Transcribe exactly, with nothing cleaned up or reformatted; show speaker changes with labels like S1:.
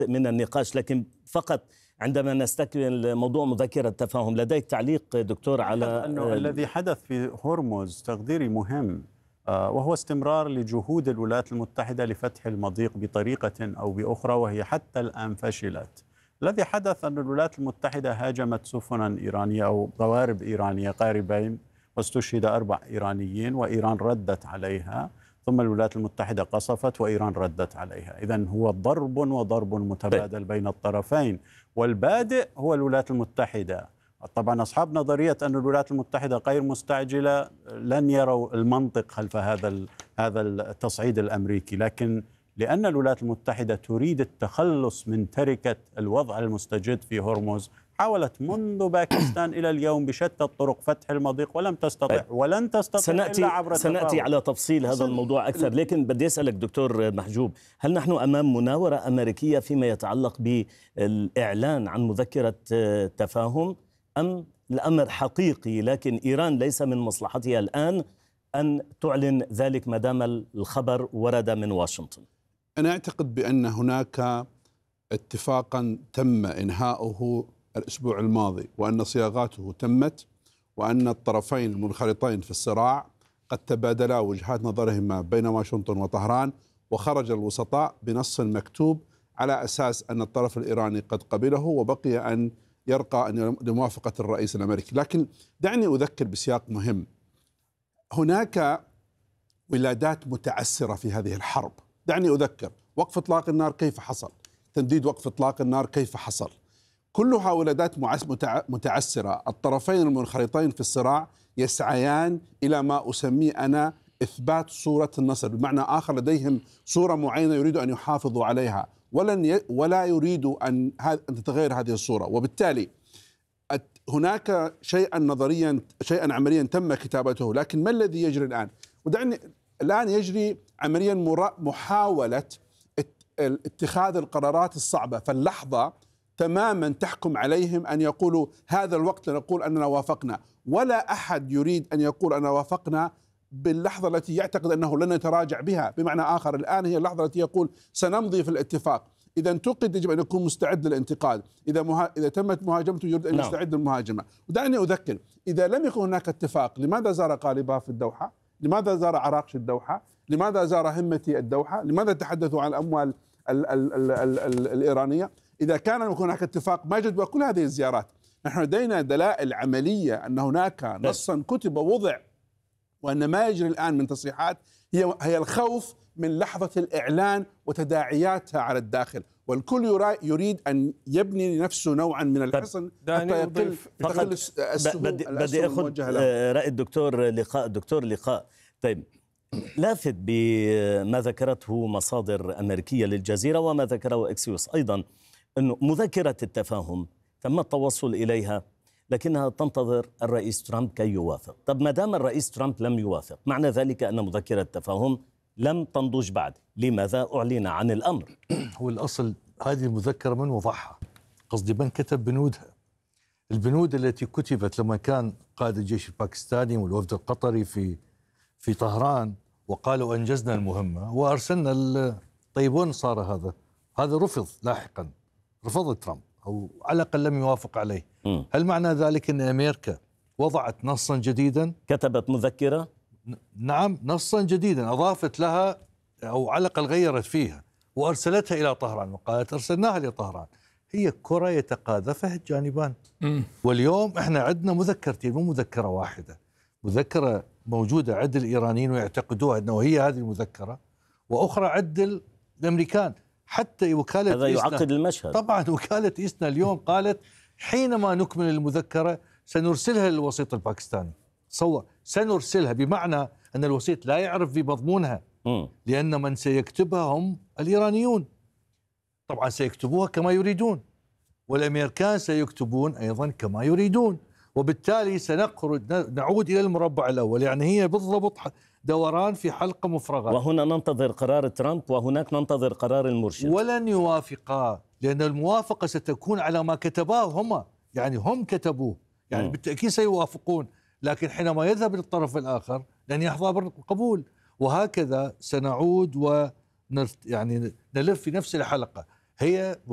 S1: من النقاش، لكن فقط عندما نستكمل موضوع مذكرة التفاهم، لديك تعليق دكتور على
S2: أنه الذي حدث في هرمز تقديري مهم، وهو استمرار لجهود الولايات المتحدة لفتح المضيق بطريقة أو بأخرى، وهي حتى الآن فشلت. الذي حدث أن الولايات المتحدة هاجمت سفنا إيرانية أو قوارب إيرانية قاربين واستشهد أربع إيرانيين، وإيران ردت عليها، ثم الولايات المتحدة قصفت وإيران ردت عليها. إذن هو ضرب وضرب متبادل بين الطرفين، والبادئ هو الولايات المتحدة. طبعا أصحاب نظرية أن الولايات المتحدة غير مستعجلة لن يروا المنطق خلف هذا هذا التصعيد الأمريكي، لكن لأن الولايات المتحدة تريد التخلص من تركة الوضع المستجد في هرمز، حاولت منذ باكستان إلى اليوم بشتى الطرق فتح المضيق ولم تستطع ولن تستطيع
S1: سنأتي
S2: إلا عبر التفاوض.
S1: سنأتي على تفصيل هذا الموضوع أكثر، لكن بدي أسألك دكتور محجوب، هل نحن أمام مناورة أمريكية فيما يتعلق بالإعلان عن مذكرة تفاهم، أم الأمر حقيقي لكن إيران ليس من مصلحتها الآن أن تعلن ذلك ما دام الخبر ورد من واشنطن؟
S3: أنا أعتقد بأن هناك اتفاقا تم إنهاؤه الأسبوع الماضي، وأن صياغاته تمت، وأن الطرفين المنخرطين في الصراع قد تبادلا وجهات نظرهما بين واشنطن وطهران، وخرج الوسطاء بنص مكتوب على أساس أن الطرف الإيراني قد قبله، وبقي أن يرقى أن لموافقة الرئيس الأمريكي. لكن دعني أذكر بسياق مهم. هناك ولادات متعسرة في هذه الحرب. دعني أذكر، وقف إطلاق النار كيف حصل؟ تمديد وقف إطلاق النار كيف حصل؟ كلها ولادات متعسرة. الطرفين المنخرطين في الصراع يسعيان إلى ما أسميه أنا إثبات صورة النصر، بمعنى آخر لديهم صورة معينة يريد أن يحافظوا عليها، ولن ي... ولا يريدوا أن... أن تتغير هذه الصورة. وبالتالي هناك شيئا نظريا شيئا عمليا تم كتابته، لكن ما الذي يجري الآن؟ ودعني الآن يجري عمليا مرا... محاولة اتخاذ القرارات الصعبة، فاللحظة تماما تحكم عليهم أن يقولوا هذا الوقت لنقول أننا وافقنا، ولا أحد يريد أن يقول أننا وافقنا باللحظة التي يعتقد أنه لن يتراجع بها. بمعنى آخر الآن هي اللحظة التي يقول سنمضي في الاتفاق، إذا انتقد يجب أن يكون مستعد للانتقاد، إذا مها... إذا تمت مهاجمته يريد أن يستعد للمهاجمة. ودعني أذكر، إذا لم يكن هناك اتفاق، لماذا زار قالباف في الدوحة؟ لماذا زار عراقش الدوحة؟ لماذا زار همتي الدوحة؟ لماذا تحدثوا عن الأموال ال ال ال ال ال الإيرانية؟ إذا كان هناك اتفاق ما جدوى كل هذه الزيارات؟ نحن لدينا دلائل عملية أن هناك نصا كتب ووضع، وأن ما يجري الآن من تصريحات هي هي الخوف من لحظة الإعلان وتداعياتها على الداخل، والكل يريد أن يبني لنفسه نوعا من الحصن حتى يقل
S1: فقط. بدي, بدي أخذ رأي الدكتور لقاء. الدكتور لقاء، طيب، لافت بما ذكرته مصادر أمريكية للجزيرة وما ذكره إكسيوس أيضا، أنه مذكرة التفاهم تم التوصل إليها لكنها تنتظر الرئيس ترامب كي يوافق. طب ما دام الرئيس ترامب لم يوافق، معنى ذلك أن مذكرة التفاهم لم تنضج بعد. لماذا أعلن عن الأمر؟
S4: هو الأصل هذه المذكرة من وضعها، قصدي من كتب بنودها. البنود التي كتبت لما كان قائد الجيش الباكستاني والوفد القطري في في طهران وقالوا أنجزنا المهمة وأرسلنا الطيبون، صار هذا هذا رفض لاحقا، رفض ترامب أو على الأقل لم يوافق عليه. م. هل معنى ذلك أن أمريكا وضعت نصا جديدا؟
S1: كتبت مذكرة؟
S4: نعم، نصا جديدا أضافت لها أو على الأقل غيرت فيها وأرسلتها إلى طهران وقالت أرسلناها لطهران. هي كرة يتقاذفها الجانبان. م. واليوم احنا عندنا مذكرتين، مو مذكرة واحدة، مذكرة موجودة عند الإيرانيين ويعتقدوها أنه هي هذه المذكرة، وأخرى عند الأمريكان. حتى وكالة
S1: هذا يعقد المشهد.
S4: طبعا وكالة إسنا اليوم قالت حينما نكمل المذكرة سنرسلها للوسيط الباكستاني. تصور، سنرسلها بمعنى أن الوسيط لا يعرف بمضمونها، م. لأن من سيكتبها هم الإيرانيون. طبعا سيكتبوها كما يريدون، والأمريكان سيكتبون أيضا كما يريدون، وبالتالي سنخرج نعود إلى المربع الأول. يعني هي بالضبط دوران في حلقة مفرغة.
S1: وهنا ننتظر قرار ترامب وهناك ننتظر قرار المرشد.
S4: ولن يوافقا، لأن الموافقة ستكون على ما كتباه هما، يعني هم كتبوه، يعني م. بالتأكيد سيوافقون، لكن حينما يذهب للطرف الآخر لن يحظى بالقبول. وهكذا سنعود و يعني نلف في نفس الحلقة. هي